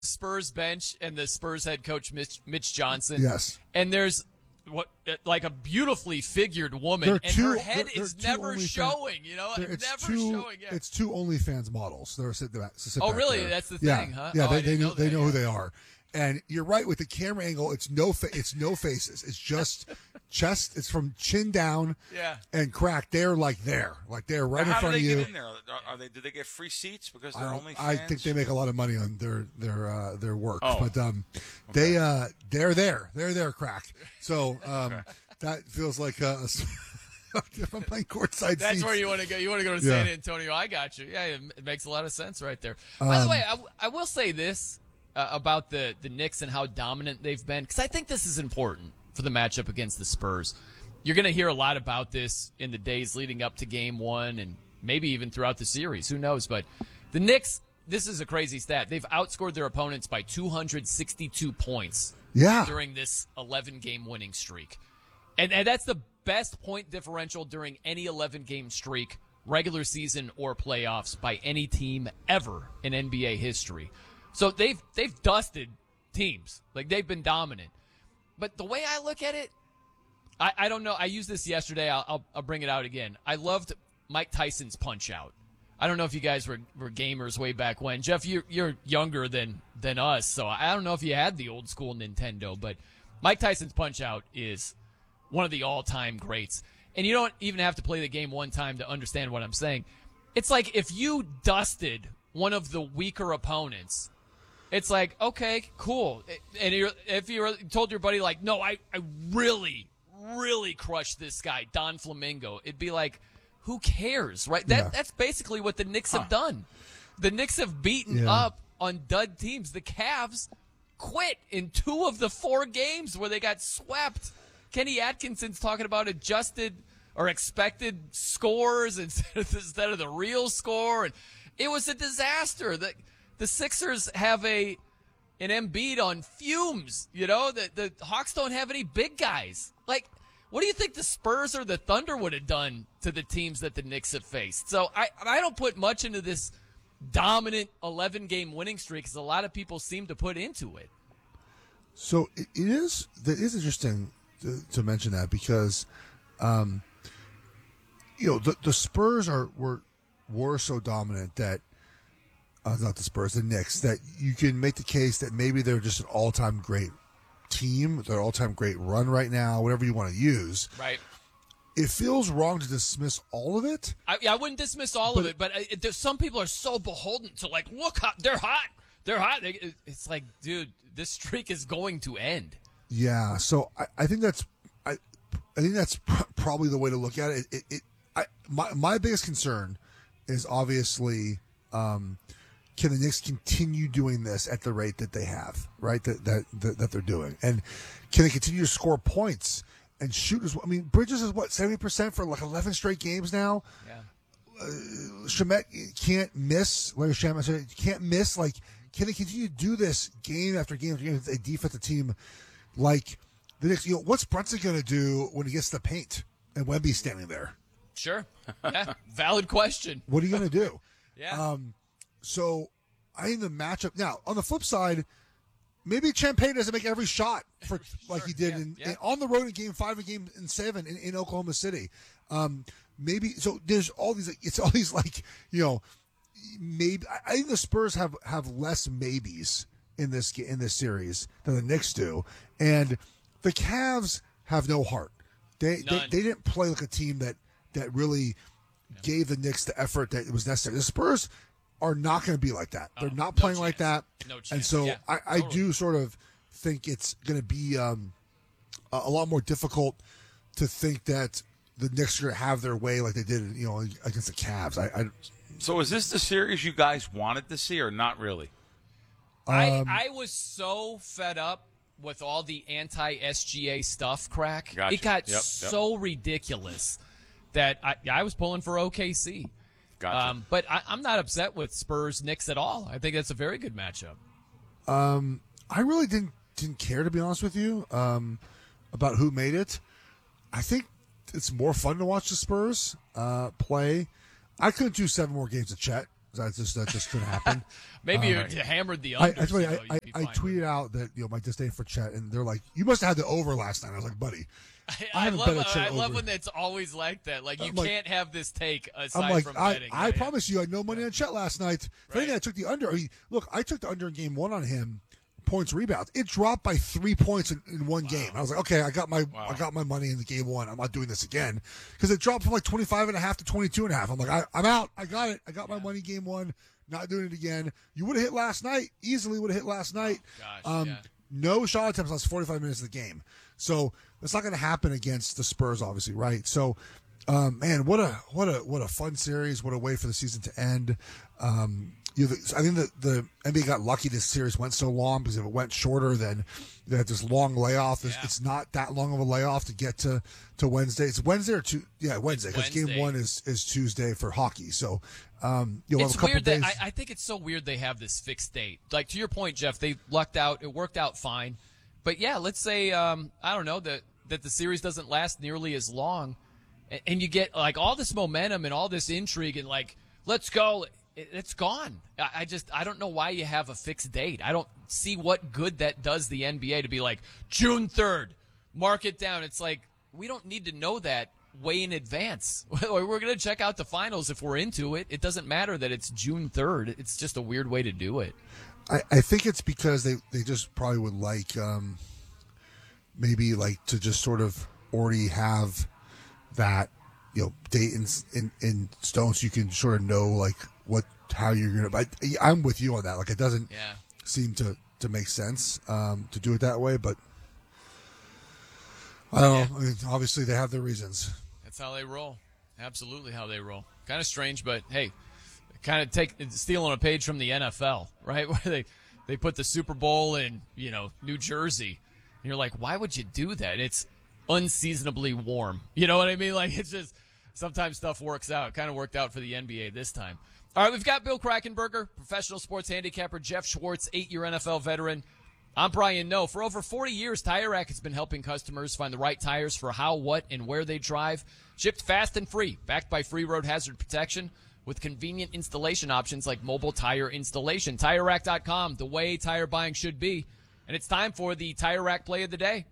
Spurs bench and the Spurs head coach Mitch Johnson. Yes. And there's like a beautifully figured woman, and her head is never showing. Never showing. Yeah. It's two OnlyFans models that are sitting Oh, really? there. That's the thing, huh? Yeah, they know who they are. And you're right with the camera angle. It's no faces. It's just chest. It's from chin down. Yeah. And crack. They're there, they're right in front of you. How do they get in there? Do they get free seats because they're OnlyFans? I think they make a lot of money on their work. Oh. But they're there. They're there, crack. So that feels like if I'm playing courtside That's seats. where you want to go. You want to go to San Antonio. I got you. Yeah, it makes a lot of sense right there. By the way, I will say this about the Knicks and how dominant they've been, because I think this is important for the matchup against the Spurs. You're going to hear a lot about this in the days leading up to Game 1 and maybe even throughout the series. Who knows? But the Knicks, this is a crazy stat. They've outscored their opponents by 262 points during this 11-game winning streak. And that's the best point differential during any 11-game streak, regular season or playoffs, by any team ever in NBA history. So they've dusted teams. They've been dominant. But the way I look at it, I don't know. I used this yesterday. I'll bring it out again. I loved Mike Tyson's Punch-Out. I don't know if you guys were gamers way back when. Jeff, you're younger than us, so I don't know if you had the old school Nintendo, but Mike Tyson's Punch-Out is one of the all-time greats. And you don't even have to play the game one time to understand what I'm saying. It's like if you dusted one of the weaker opponents, it's like, okay, cool. And if you told your buddy, no, I really, really crushed this guy, Don Flamingo, it'd be like, who cares, right? That's basically what the Knicks have done. The Knicks have beaten up on dud teams. The Cavs quit in 2 of the 4 games where they got swept. Kenny Atkinson's talking about adjusted or expected scores instead of the real score. And it was a disaster. The Sixers have an Embiid on fumes. The Hawks don't have any big guys. What do you think the Spurs or the Thunder would have done to the teams that the Knicks have faced? So I don't put much into this dominant 11-game winning streak, because a lot of people seem to put into it. So it is interesting to mention that, because the Spurs were so dominant that not the Spurs, the Knicks, that you can make the case that maybe they're just an all-time great team, their all-time great run right now, whatever you want to use. Right. It feels wrong to dismiss all of it. I wouldn't dismiss all of it, but some people are so beholden to look, they're hot. They're hot. It's like, dude, this streak is going to end. Yeah. So I think that's probably the way to look at it. My biggest concern is obviously, can the Knicks continue doing this at the rate that they have, right? That they're doing, and can they continue to score points and shoot as well? I mean, Bridges is 70% for 11 straight games now. Yeah. Shamet can't miss. Larry Shamet can't miss. Can they continue to do this game after game after game with a defensive team like the Knicks? What's Brunson going to do when he gets the paint and Wemby's standing there? Sure. Yeah. Valid question. What are you going to do? Yeah. So I think the matchup now on the flip side, maybe Champagne doesn't make every shot he did on the road in Game 5 and Game 7 in Oklahoma City. Maybe so. There's all these. It's all these maybe. I think the Spurs have less maybes in this series than the Knicks do, and the Cavs have no heart. They didn't play like a team that really gave the Knicks the effort that was necessary. The Spurs are not going to be like that. They're not playing like that. No chance. And so I totally. do sort of think it's going to be a lot more difficult to think that the Knicks are going to have their way like they did, against the Cavs. So is this the series you guys wanted to see or not really? I was so fed up with all the anti-SGA stuff, crack. Gotcha. It got so ridiculous that I was pulling for OKC. Gotcha. But I'm not upset with Spurs Knicks at all. I think that's a very good matchup. I really didn't care, to be honest with you, about who made it. I think it's more fun to watch the Spurs play. I couldn't do 7 more games of Chet. That just couldn't happen. Maybe you hammered the under. I tweeted out that my disdain for Chet, and they're like, "You must have had the over last night." I was like, "Buddy, I love when it's always like that. Like you can't have this take aside I'm like, from betting. I promise you, I had no money on Chet last night. If anything, I took the under. Look, I took the under in game 1 on him. Points, rebounds. It dropped by 3 points in one game. I was like, okay, I got my money in the game 1. I'm not doing this again because it dropped from like 25.5 to 22.5. I'm like, I'm out. I got it. I got my money game 1. Not doing it again. You would have hit last night. Easily would have hit last night. No shot attempts last 45 minutes of the game. So that's not going to happen against the Spurs, obviously, right? So, man, what a fun series. What a way for the season to end. I think that the NBA got lucky this series went so long because if it went shorter, then they had this long layoff. It's not that long of a layoff to get to Wednesday. It's Wednesday or Tuesday? Yeah, Wednesday because game 1 is Tuesday for hockey. So you'll have a couple weird days. I think it's so weird they have this fixed date. Like to your point, Jeff, they lucked out. It worked out fine. But yeah, let's say I don't know that the series doesn't last nearly as long, and you get like all this momentum and all this intrigue and like let's go. It's gone. I don't know why you have a fixed date. I don't see what good that does the NBA to be like June 3rd, mark it down. It's like we don't need to know that way in advance. We're going to check out the finals if we're into it. It doesn't matter that it's June 3rd. It's just a weird way to do it. I think it's because they just probably would like maybe like to just sort of already have that date in stone so you can sort of know like how you're gonna. But I'm with you on that. Like it doesn't seem to make sense to do it that way. But I don't know. I mean, obviously they have their reasons. That's how they roll. Absolutely how they roll. Kind of strange, but hey, kind of stealing a page from the NFL, right? Where they put the Super Bowl in New Jersey, and you're like, why would you do that? It's unseasonably warm. You know what I mean? Like it's just sometimes stuff works out. It kind of worked out for the NBA this time. All right, we've got Bill Krackomberger, professional sports handicapper, Jeff Schwartz, 8-year NFL veteran. I'm Brian Noe. For over 40 years, Tire Rack has been helping customers find the right tires for how, what, and where they drive. Shipped fast and free, backed by free road hazard protection with convenient installation options like mobile tire installation. TireRack.com, the way tire buying should be. And it's time for the Tire Rack play of the day.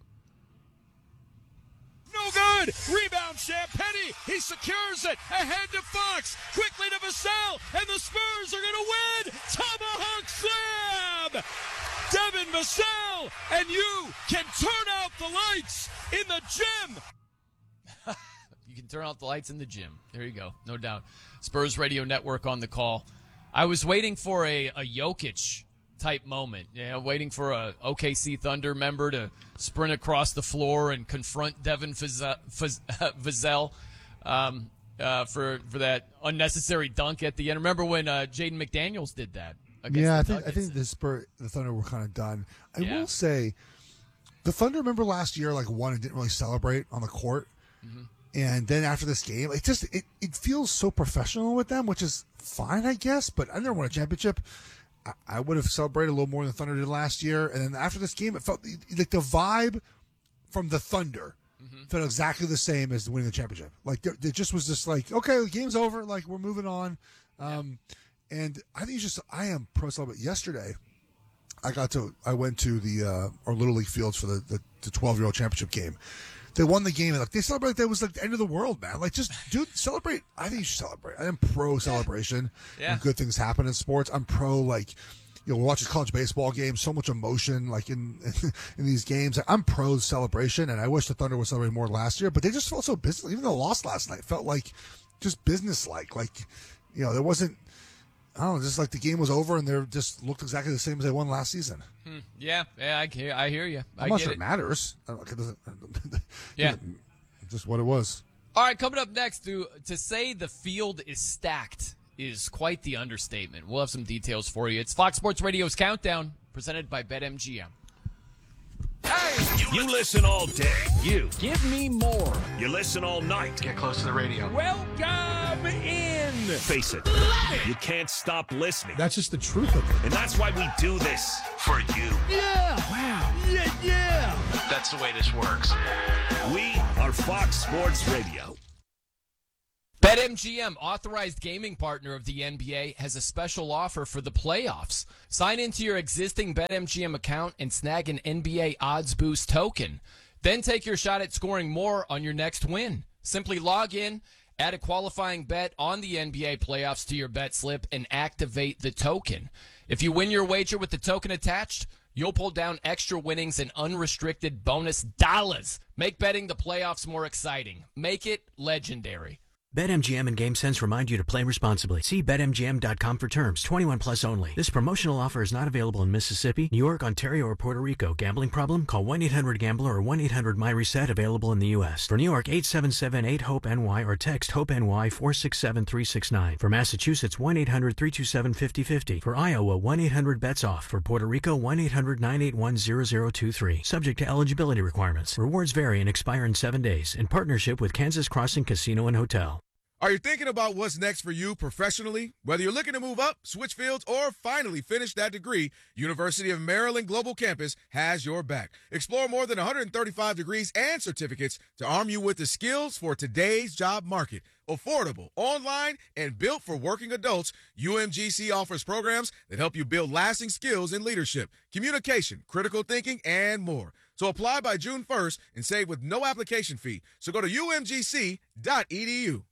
No good. Rebound, Champagnie. He secures it. Ahead to Fox. Quickly to Vassell. And the Spurs are going to win. Tomahawk slam. Devin Vassell. And you can turn out the lights in the gym. You can turn out the lights in the gym. There you go. No doubt. Spurs Radio Network on the call. I was waiting for a Jokic type moment. Waiting for a OKC Thunder member to sprint across the floor and confront Devin Vassell for that unnecessary dunk at the end. Remember when Jaden McDaniels did that? I think the Thunder were kind of done. I will say, the Thunder, remember last year, like won and didn't really celebrate on the court. Mm-hmm. And then after this game, it feels so professional with them, which is fine, I guess. But I never won a championship. I would have celebrated a little more than the Thunder did last year. And then after this game, it felt like the vibe from the Thunder felt exactly the same as winning the championship. Like it just was just like, okay, the game's over. Like we're moving on. And I think I am pro celebrate. Yesterday, I went to our Little League fields for the 12-year-old championship game. They won the game, and like they celebrated. That was like the end of the world, man. Like, just dude, celebrate. I think you should celebrate. I am pro celebration when good things happen in sports. I'm pro we watch this college baseball game, so much emotion like in these games. I'm pro celebration, and I wish the Thunder would celebrate more last year. But they just felt so business. Even though they lost last night, it felt like just business-like. Like there wasn't. I don't know, just like the game was over and they just looked exactly the same as they won last season. Yeah, I hear you. I'm not sure it matters. It doesn't. Just what it was. All right, coming up next, to say the field is stacked is quite the understatement. We'll have some details for you. It's Fox Sports Radio's Countdown, presented by BetMGM. Hey! You listen all day. You. Give me more. You listen all night. Get close to the radio. Welcome in. Face it. You can't stop listening. That's just the truth of it. And that's why we do this. For you. Yeah. Wow. Yeah. That's the way this works. We are Fox Sports Radio. BetMGM, authorized gaming partner of the NBA, has a special offer for the playoffs. Sign into your existing BetMGM account and snag an NBA Odds Boost token. Then take your shot at scoring more on your next win. Simply log in, add a qualifying bet on the NBA playoffs to your bet slip, and activate the token. If you win your wager with the token attached, you'll pull down extra winnings and unrestricted bonus dollars. Make betting the playoffs more exciting. Make it legendary. BetMGM and GameSense remind you to play responsibly. See BetMGM.com for terms. 21 plus only. This promotional offer is not available in Mississippi, New York, Ontario, or Puerto Rico. Gambling problem? Call 1-800-GAMBLER or 1-800-MyReset. Available in the U.S. For New York, 877-8-HOPE-NY or text HOPE-NY 467-369. For Massachusetts, 1-800-327-5050. For Iowa, 1-800-BETS-OFF. For Puerto Rico, 1-800-981-0023. Subject to eligibility requirements. Rewards vary and expire in 7 days. In partnership with Kansas Crossing Casino and Hotel. Are you thinking about what's next for you professionally? Whether you're looking to move up, switch fields, or finally finish that degree, University of Maryland Global Campus has your back. Explore more than 135 degrees and certificates to arm you with the skills for today's job market. Affordable, online, and built for working adults, UMGC offers programs that help you build lasting skills in leadership, communication, critical thinking, and more. So apply by June 1st and save with no application fee. So go to umgc.edu.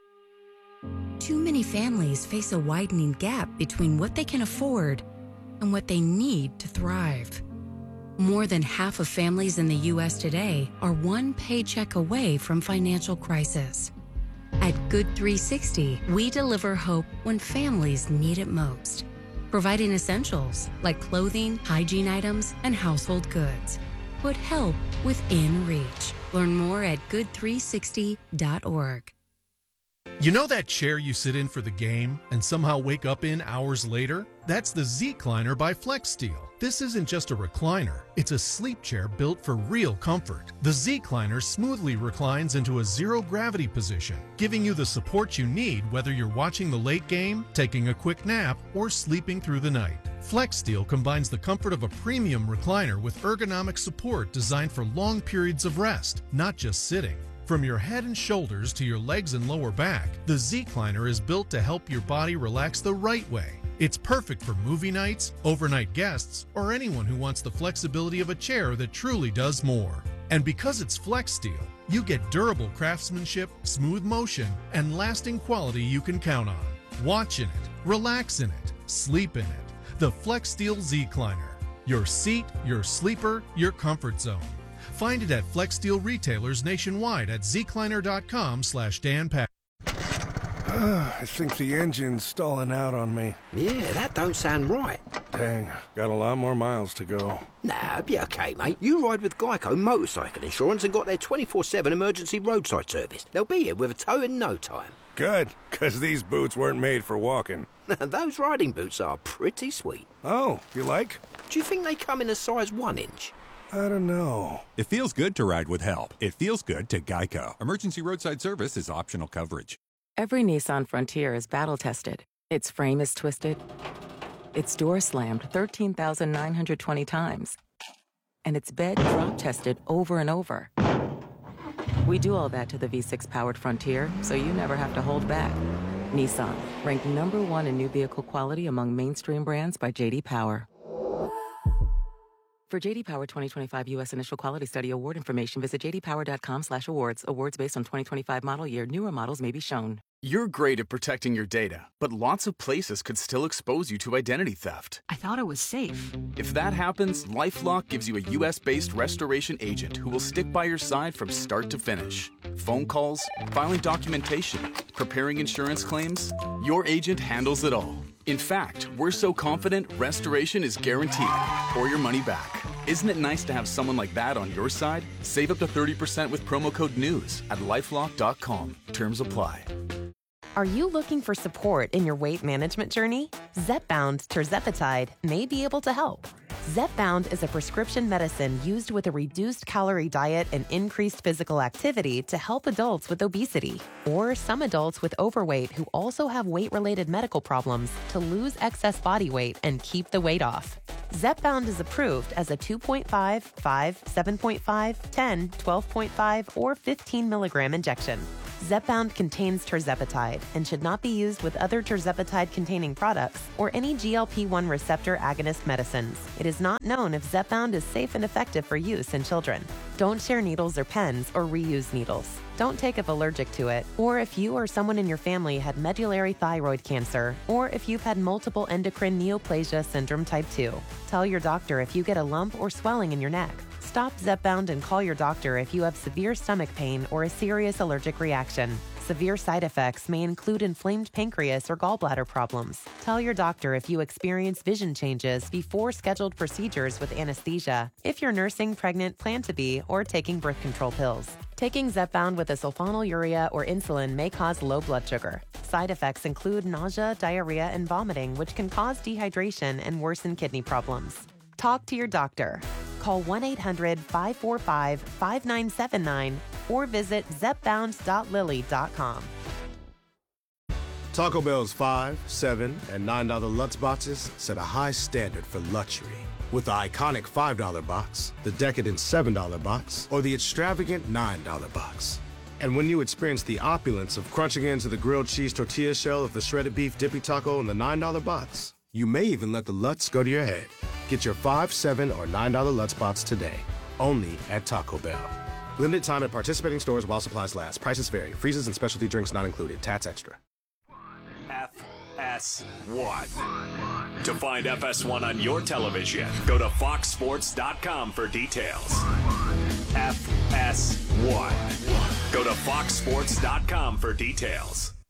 Too many families face a widening gap between what they can afford and what they need to thrive. More than half of families in the U.S. today are one paycheck away from financial crisis. At Good 360, we deliver hope when families need it most, providing essentials like clothing, hygiene items, and household goods. Put help within reach. Learn more at good360.org. You know that chair you sit in for the game and somehow wake up in hours later? That's the Z-Cliner by FlexSteel. This isn't just a recliner, it's a sleep chair built for real comfort. The Z-Cliner smoothly reclines into a zero-gravity position, giving you the support you need whether you're watching the late game, taking a quick nap, or sleeping through the night. FlexSteel combines the comfort of a premium recliner with ergonomic support designed for long periods of rest, not just sitting. From your head and shoulders to your legs and lower back, the Z-Cliner is built to help your body relax the right way. It's perfect for movie nights, overnight guests, or anyone who wants the flexibility of a chair that truly does more. And because it's FlexSteel, you get durable craftsmanship, smooth motion, and lasting quality you can count on. Watch in it, relax in it, sleep in it. The FlexSteel Z-Cliner. Your seat, your sleeper, your comfort zone. Find it at FlexSteel retailers nationwide at zcliner.com/DanPatrick. I think the engine's stalling out on me. Yeah, that don't sound right. Dang, got a lot more miles to go. Nah, be okay, mate. You ride with Geico Motorcycle Insurance and got their 24/7 emergency roadside service. They'll be here with a tow in no time. Good, because these boots weren't made for walking. Those riding boots are pretty sweet. Oh, you like? Do you think they come in a size 1 inch? I don't know. It feels good to ride with help. It feels good to Geico. Emergency roadside service is optional coverage. Every Nissan Frontier is battle-tested. Its frame is twisted. Its door slammed 13,920 times. And its bed drop-tested over and over. We do all that to the V6-powered Frontier, so you never have to hold back. Nissan, ranked #1 in new vehicle quality among mainstream brands by J.D. Power. For J.D. Power 2025 U.S. Initial Quality Study Award information, visit jdpower.com/awards. Awards based on 2025 model year. Newer models may be shown. You're great at protecting your data, but lots of places could still expose you to identity theft. I thought it was safe. If that happens, LifeLock gives you a U.S.-based restoration agent who will stick by your side from start to finish. Phone calls, filing documentation, preparing insurance claims, your agent handles it all. In fact, we're so confident restoration is guaranteed or your money back. Isn't it nice to have someone like that on your side? Save up to 30% with promo code NEWS at LifeLock.com. Terms apply. Are you looking for support in your weight management journey? Zepbound tirzepatide may be able to help. Zepbound is a prescription medicine used with a reduced calorie diet and increased physical activity to help adults with obesity or some adults with overweight who also have weight-related medical problems to lose excess body weight and keep the weight off. Zepbound is approved as a 2.5, 5, 7.5, 10, 12.5, or 15 milligram injection. Zepbound contains tirzepatide and should not be used with other tirzepatide-containing products or any GLP-1 receptor agonist medicines. It is not known if Zepbound is safe and effective for use in children. Don't share needles or pens or reuse needles. Don't take if allergic to it, or if you or someone in your family had medullary thyroid cancer, or if you've had multiple endocrine neoplasia syndrome type 2. Tell your doctor if you get a lump or swelling in your neck. Stop Zepbound and call your doctor if you have severe stomach pain or a serious allergic reaction. Severe side effects may include inflamed pancreas or gallbladder problems. Tell your doctor if you experience vision changes before scheduled procedures with anesthesia, if you're nursing, pregnant, plan to be, or taking birth control pills. Taking Zepbound with a sulfonylurea or insulin may cause low blood sugar. Side effects include nausea, diarrhea, and vomiting, which can cause dehydration and worsen kidney problems. Talk to your doctor. Call 1-800-545-5979 or visit zepbound.lilly.com. Taco Bell's $5, $7, and $9 Lutz boxes set a high standard for luxury. With the iconic $5 box, the decadent $7 box, or the extravagant $9 box. And when you experience the opulence of crunching into the grilled cheese tortilla shell of the shredded beef dippy taco in the $9 box, you may even let the Lutz go to your head. Get your $5, $7, or $9 Lutz box today, only at Taco Bell. Limited time at participating stores while supplies last. Prices vary. Freezes and specialty drinks not included. Tats extra. FS1. To find FS1 on your television, go to foxsports.com for details. FS1. Go to foxsports.com for details.